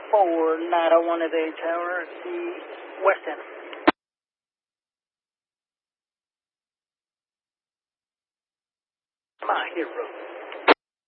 4901 of the tower, the west end. My hero.